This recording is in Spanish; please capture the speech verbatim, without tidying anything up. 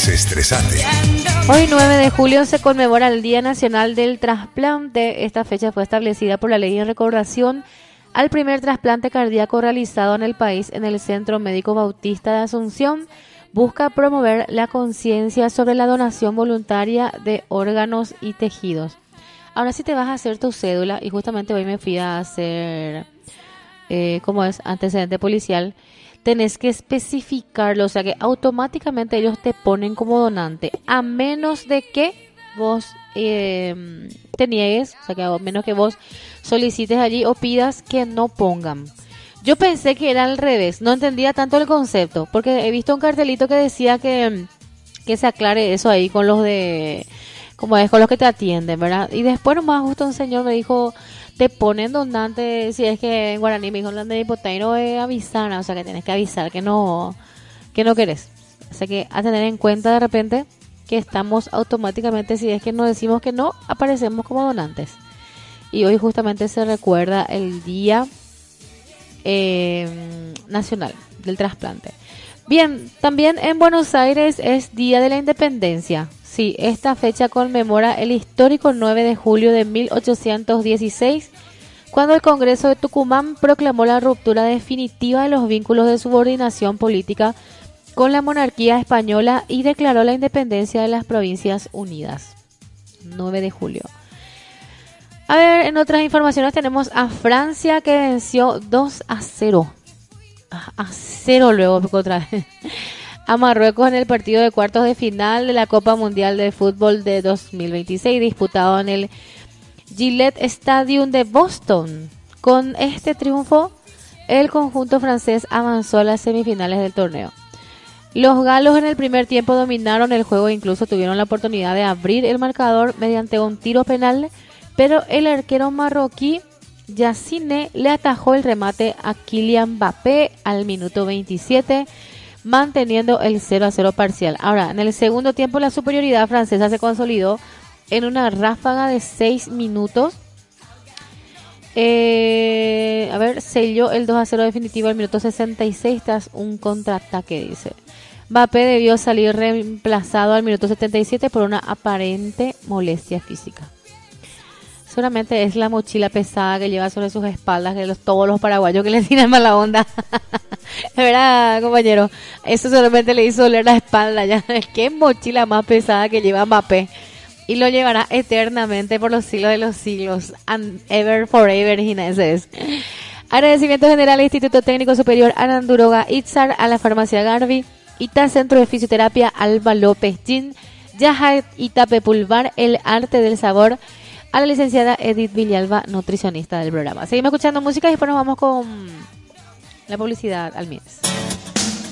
Desestresate. Hoy nueve de julio se conmemora el Día Nacional del Trasplante. Esta fecha fue establecida por la ley en recordación al primer trasplante cardíaco realizado en el país en el Centro Médico Bautista de Asunción. Busca promover la conciencia sobre la donación voluntaria de órganos y tejidos. Ahora si te vas a hacer tu cédula, y justamente hoy me fui a hacer, eh, ¿cómo es? Antecedente policial, tenés que especificarlo, o sea que automáticamente ellos te ponen como donante, a menos de que vos eh, te niegues, o sea que a menos que vos solicites allí o pidas que no pongan. Yo pensé que era al revés, no entendía tanto el concepto, porque he visto un cartelito que decía que, que se aclare eso ahí con los de, como es, con los que te atienden, ¿verdad? Y después nomás justo un señor me dijo, te ponen donante, si es que en guaraní me dijo, donante hipoteiro es avisar, o sea que tienes que avisar que no, que no querés. O sea que a tener en cuenta de repente que estamos automáticamente, si es que nos decimos que no, aparecemos como donantes. Y hoy justamente se recuerda el día Eh, nacional del trasplante. Bien, también en Buenos Aires es Día de la Independencia. Sí, esta fecha conmemora el histórico nueve de julio de mil ochocientos dieciséis, cuando el Congreso de Tucumán proclamó la ruptura definitiva de los vínculos de subordinación política con la monarquía española y declaró la independencia de las Provincias Unidas. nueve de julio. A ver, en otras informaciones tenemos a Francia que venció dos a cero. A cero luego otra vez. A Marruecos en el partido de cuartos de final de la Copa Mundial de Fútbol de dos mil veintiséis, disputado en el Gillette Stadium de Boston. Con este triunfo, el conjunto francés avanzó a las semifinales del torneo. Los galos en el primer tiempo dominaron el juego e incluso tuvieron la oportunidad de abrir el marcador mediante un tiro penal, pero el arquero marroquí Yassine le atajó el remate a Kylian Mbappé al minuto veintisiete, manteniendo el cero a cero parcial. Ahora, en el segundo tiempo la superioridad francesa se consolidó en una ráfaga de seis minutos. Eh, a ver, selló el dos a cero definitivo al minuto sesenta y seis tras un contraataque, dice. Mbappé debió salir reemplazado al minuto setenta y siete por una aparente molestia física. Seguramente es la mochila pesada que lleva sobre sus espaldas, que los, todos los paraguayos que le tiran mala onda. De verdad, compañero, eso solamente le hizo doler la espalda. Ya, qué mochila más pesada que lleva Mbappé. Y lo llevará eternamente por los siglos de los siglos. And ever, forever, Gineses. Agradecimiento general al Instituto Técnico Superior Ananduroga Itzar, a la Farmacia Garbi, Ita Centro de Fisioterapia Alba López Gin, Yahat Itape Pulvar, El Arte del Sabor, a la licenciada Edith Villalba, nutricionista del programa. Seguimos escuchando música y después nos vamos con la publicidad al mes.